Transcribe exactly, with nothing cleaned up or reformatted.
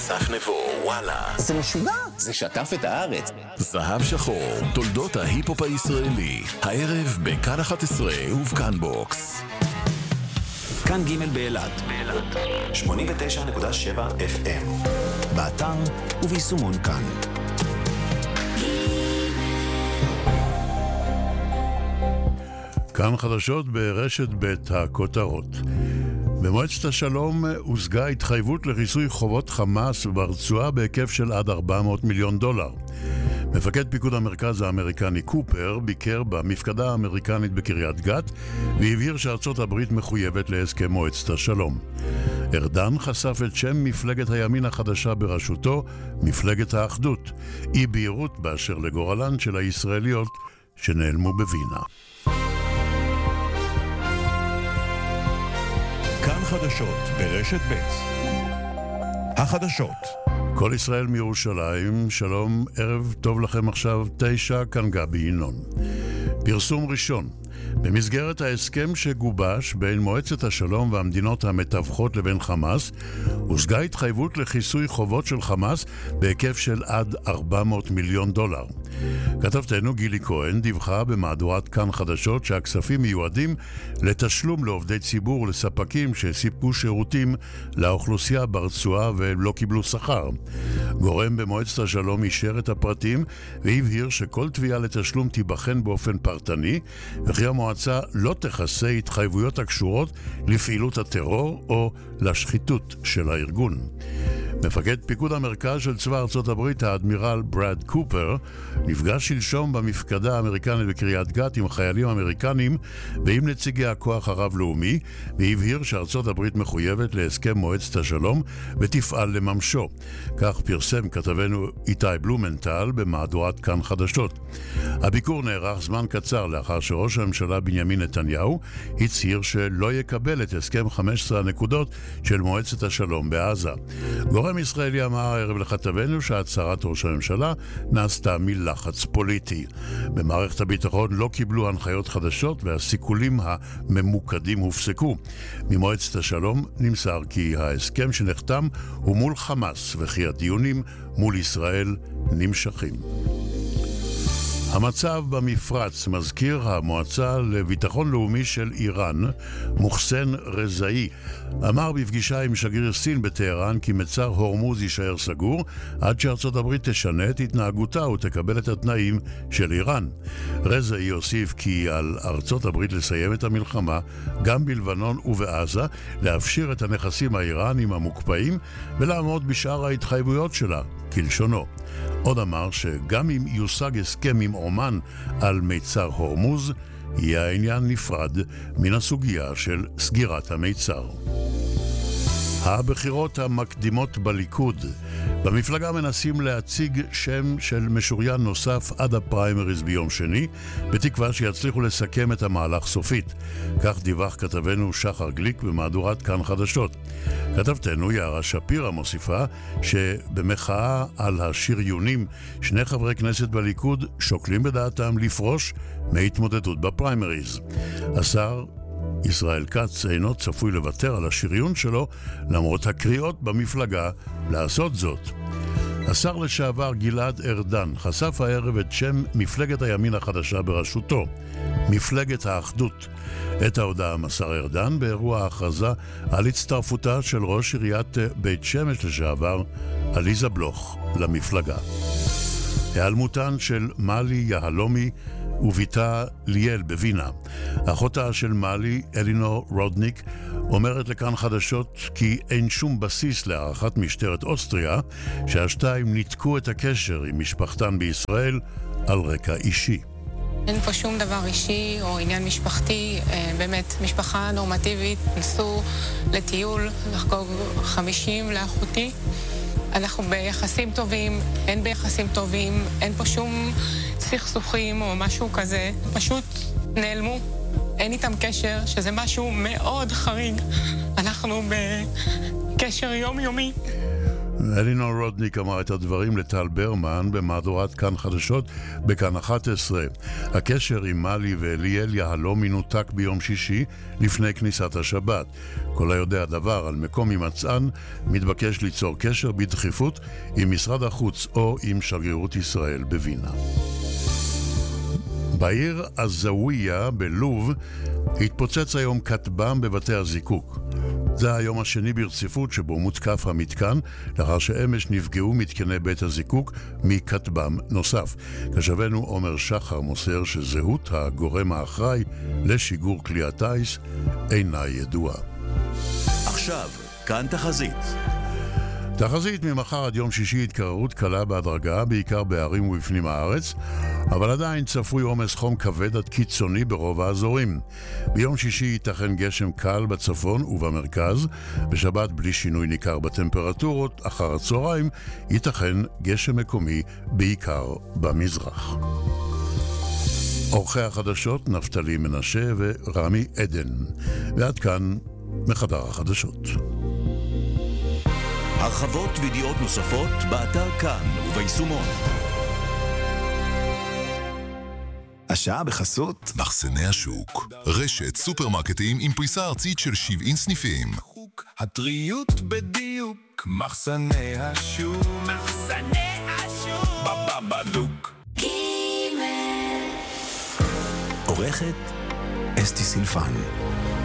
סך נבו, וואלה. זה משוגע, זה שטף את הארץ. זהב שחור, תולדות ההיפופ הישראלי. הערב בכאן אחת עשרה ובכאן בוקס. כאן ג' באילת. שמונים ותשע נקודה שבע אף אם. באתר וביישומון כאן. כאן חדשות ברשת בית הכותרות. במועצת השלום הושגה התחייבות לחיסוי חובות חמאס ברצועה בהיקף של עד ארבע מאות מיליון דולר. מפקד פיקוד המרכז האמריקני קופר ביקר במפקדה האמריקנית בקריית גת והבהיר שארצות הברית מחויבת להסכם מועצת השלום. ארדן חשף את שם מפלגת הימין החדשה בראשותו, מפלגת האחדות, אי בהירות באשר לגורלן של הישראליות שנעלמו בווינה. כאן חדשות ברשת ב' החדשות. כל ישראל מירושלים, שלום, ערב טוב לכם עכשיו, תשע, כאן גבי ינון. פרסום ראשון. במסגרת ההסכם שגובש בין מועצת השלום והמדינות המתווכות לבין חמאס, הושגה התחייבות לכיסוי חובות של חמאס בהיקף של עד ארבע מאות מיליון דולר. כתבתנו גילי כהן דיווחה במהדורת כאן חדשות שהכספים מיועדים לתשלום לעובדי ציבור ולספקים שסיפקו שירותים לאוכלוסייה ברצועה ולא קיבלו שכר. גורם במועצת השלום אישר את הפרטים והבהיר שכל תביעה לתשלום תיבחן באופן פרטני, וכי המועצה לא תכסה התחייבויות הקשורות לפעילות הטרור או לשחיתות של הארגון. מפקד פיקוד המרכז של צבא ארצות הברית, האדמירל ברד קופר, נפגש שלשום במפקדה האמריקנית בקריית גת עם חיילים אמריקנים ועם נציגי הכוח הרב-לאומי, והבהיר שארצות הברית מחויבת להסכם מועצת השלום ותפעל לממשו. כך פרסם כתבנו איתי בלומנטל במהדורת כאן חדשות. הביקור נערך זמן קצר לאחר שראש הממשלה בנימין נתניהו הצהיר שלא יקבל את הסכם חמש עשרה הנקודות של מועצת השלום בעזה. גורם ישראלי אמר הערב לכתבנו שהצהרת ראש הממשלה נעשתה מלחץ פוליטי. במערכת הביטחון לא קיבלו הנחיות חדשות והסיכולים הממוקדים הופסקו. ממועצת השלום נמסר כי ההסכם שנחתם הוא מול חמאס וכי הדיונים מול ישראל נמשכים. המצב במפרץ, מזכיר המועצה לביטחון לאומי של איראן, מוחסן רזאי, אמר בפגישה עם שגריר סין בטהרן כי מצר הורמוז יישאר סגור עד שארצות הברית תשנה את התנהגותה ותקבל את התנאים של איראן. רזאי הוסיף כי על ארצות הברית לסיים את המלחמה גם בלבנון ובעזה, להפשיר את הנכסים האיראנים המוקפאים ולעמוד בשאר ההתחייבויות שלה, כלשונו. עוד אמר שגם אם יושג הסכם עם אומן על מיצר הורמוז, יהיה העניין נפרד מן הסוגיה של סגירת המיצר. הבחירות המקדימות בליכוד. במפלגה מנסים להציג שם של משוריין נוסף עד הפריימריז ביום שני, בתקווה שיצליחו לסכם את המהלך סופית. כך דיווח כתבנו שחר גליק במהדורת כאן חדשות. כתבתנו יערה שפירא מוסיפה שבמחאה על השריונים, שני חברי כנסת בליכוד שוקלים בדעתם לפרוש מהתמודדות בפריימריז. השר ישראל כץ אינו צפוי לוותר על השריון שלו למרות הקריאות במפלגה לעשות זאת. השר לשעבר גלעד ארדן חשף הערב את שם מפלגת הימין החדשה בראשותו, מפלגת האחדות. את ההודעה מסר ארדן באירוע ההכרזה על הצטרפותה של ראש עיריית בית שמש לשעבר עליזה בלוך למפלגה. היעלמותן של מלי יהלומי וביתה ליאל בווינה. אחותה של מלי, אלינור רודניק, אומרת לכאן חדשות כי אין שום בסיס להערכת משטרת אוסטריה שהשתיים ניתקו את הקשר עם משפחתן בישראל על רקע אישי. אין פה שום דבר אישי או עניין משפחתי, באמת משפחה נורמטיבית, נסו לטיול, לחגוג חמישים לאחותי. אנחנו ביחסים טובים, אין ביחסים טובים, אין פה שום סכסוכים או משהו כזה, פשוט נעלמו, אין איתם קשר, שזה משהו מאוד חריג. אנחנו בקשר יומיומי. אלינור רודניק אמר את הדברים לטל ברמן במהדורת כאן חדשות בכאן אחת עשרה. הקשר עם מלי ואליאל יהלומי נותק ביום שישי לפני כניסת השבת. כל היודע דבר על מקום הימצאן מתבקש ליצור קשר בדחיפות עם משרד החוץ או עם שגרירות ישראל בווינה. בעיר עזוויה בלוב התפוצץ היום כטב"ם בבתי הזיקוק. זה היום השני ברציפות שבו מותקף המתקן, לאחר שאמש נפגעו מתקני בית הזיקוק מכטב"ם נוסף. כשבנו עומר שחר מוסר שזהות הגורם האחראי לשיגור כלי הטייס אינה ידועה. עכשיו, כאן תחזית. תחזית ממחר עד יום שישי התקררות קלה בהדרגה, בעיקר בערים ובפנים הארץ, אבל עדיין צפוי עומס חום כבד עד קיצוני ברוב האזורים. ביום שישי ייתכן גשם קל בצפון ובמרכז, בשבת בלי שינוי ניכר בטמפרטורות, אחר הצהריים ייתכן גשם מקומי בעיקר במזרח. אורחי החדשות נפתלי מנשה ורמי עדן. ועד כאן מחדר החדשות. הרחבות וידיעות נוספות באתר כאן וביישומון. השעה בחסות מחסני השוק, רשת סופרמרקטים עם פריסה ארצית של שבעים סניפים. הטריות בדיוק, מחסני השוק, מחסני השוק, בבבלוק. עורכת אסתי סילפן.